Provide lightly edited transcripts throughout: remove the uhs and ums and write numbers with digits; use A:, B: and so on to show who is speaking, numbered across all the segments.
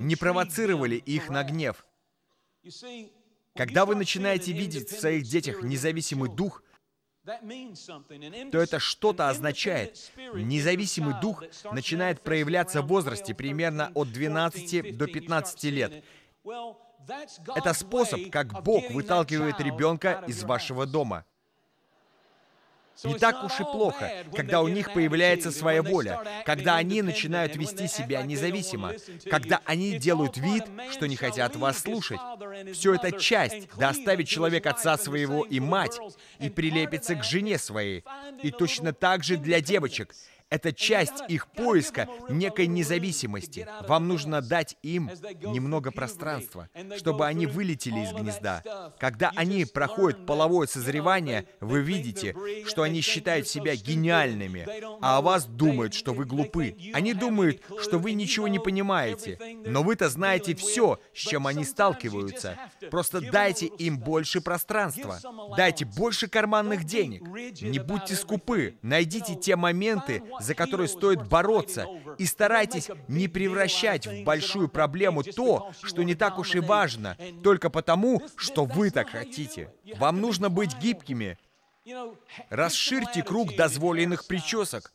A: не провоцировали их на гнев. Когда вы начинаете видеть в своих детях независимый дух, то это что-то означает. Независимый дух начинает проявляться в возрасте примерно от 12 до 15 лет. Это способ, как Бог выталкивает ребенка из вашего дома. Не так уж и плохо, когда у них появляется своя воля, когда они начинают вести себя независимо, когда они делают вид, что не хотят вас слушать. Все это часть, да оставит человек отца своего и мать, и прилепится к жене своей. И точно так же для девочек. Это часть их поиска некой независимости. Вам нужно дать им немного пространства, чтобы они вылетели из гнезда. Когда они проходят половое созревание, вы видите, что они считают себя гениальными, а о вас думают, что вы глупы. Они думают, что вы ничего не понимаете, но вы-то знаете все, с чем они сталкиваются. Просто дайте им больше пространства. Дайте больше карманных денег. Не будьте скупы. Найдите те моменты, за которые стоит бороться, и старайтесь не превращать в большую проблему то, что не так уж и важно, только потому, что вы так хотите. Вам нужно быть гибкими. Расширьте круг дозволенных причесок.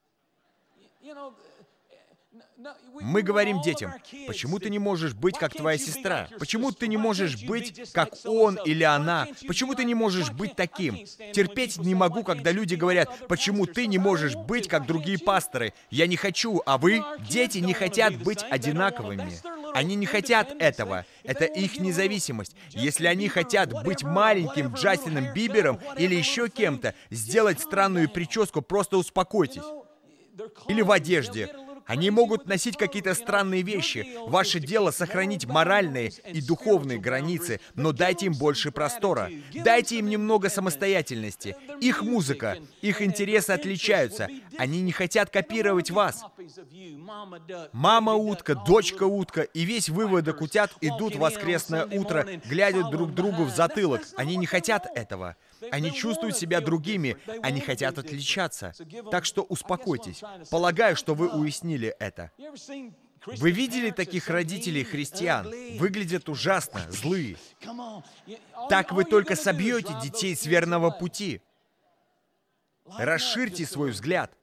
A: Мы говорим детям: почему ты не можешь быть как твоя сестра? Почему ты не можешь быть как он или она? Почему ты не можешь быть таким? Терпеть не могу, когда люди говорят: почему ты не можешь быть как другие пасторы? Я не хочу, а вы? Дети не хотят быть одинаковыми. Они не хотят этого. Это их независимость. Если они хотят быть маленьким Джастином Бибером или еще кем-то, сделать странную прическу, просто успокойтесь. Или в одежде. Они могут носить какие-то странные вещи. Ваше дело сохранить моральные и духовные границы, но дайте им больше простора. Дайте им немного самостоятельности. Их музыка, их интересы отличаются. Они не хотят копировать вас. Мама-утка, дочка-утка и весь выводок утят идут в воскресное утро, глядя друг другу в затылок. Они не хотят этого. Они чувствуют себя другими, они хотят отличаться. Так что успокойтесь. Полагаю, что вы уяснили это. Вы видели таких родителей христиан? Выглядят ужасно, злые. Так вы только собьете детей с верного пути. Расширьте свой взгляд.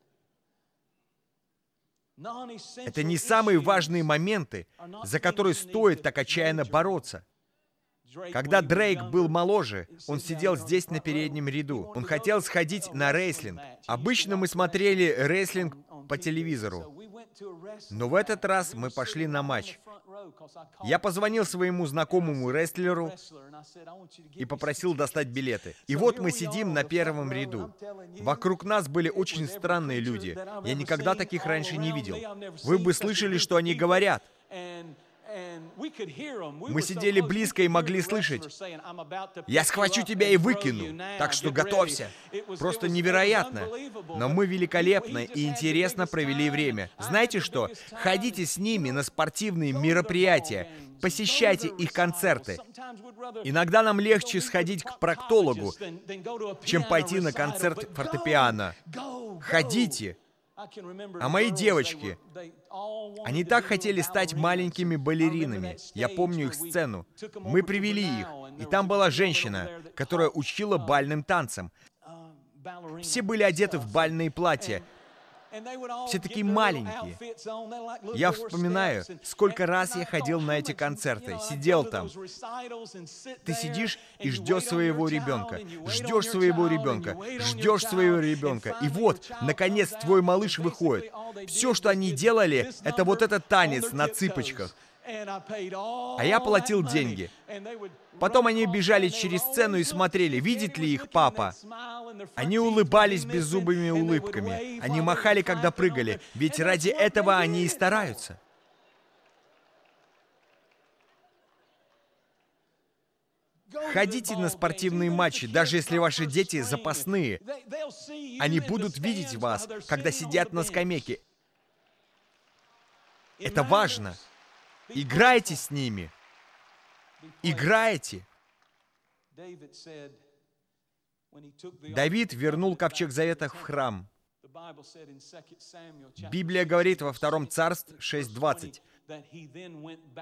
A: Это не самые важные моменты, за которые стоит так отчаянно бороться. Когда Дрейк был моложе, он сидел здесь на переднем ряду. Он хотел сходить на рестлинг. Обычно мы смотрели рестлинг по телевизору. Но в этот раз мы пошли на матч. Я позвонил своему знакомому рестлеру и попросил достать билеты. И вот мы сидим на первом ряду. Вокруг нас были очень странные люди. Я никогда таких раньше не видел. Вы бы слышали, что они говорят. Мы сидели близко и могли слышать: «Я схвачу тебя и выкину, так что готовься». Просто невероятно. Но мы великолепно и интересно провели время. Знаете что? Ходите с ними на спортивные мероприятия, посещайте их концерты. Иногда нам легче сходить к проктологу, чем пойти на концерт фортепиано. Ходите. А мои девочки, они так хотели стать маленькими балеринами. Я помню их сцену. Мы привели их, и там была женщина, которая учила бальным танцам. Все были одеты в бальные платья. Все такие маленькие. Я вспоминаю, сколько раз я ходил на эти концерты, сидел там. Ты сидишь и ждешь своего ребенка, ждешь своего ребенка, ждешь своего ребенка. И вот, наконец, твой малыш выходит. Все, что они делали, это вот этот танец на цыпочках. А я платил деньги. Потом они бежали через сцену и смотрели, видит ли их папа. Они улыбались беззубыми улыбками. Они махали, когда прыгали, ведь ради этого они и стараются. Ходите на спортивные матчи, даже если ваши дети запасные. Они будут видеть вас, когда сидят на скамейке. Это важно. Играйте с ними. Играйте. Давид вернул ковчег завета в храм. Библия говорит во 2 Царств 6:20.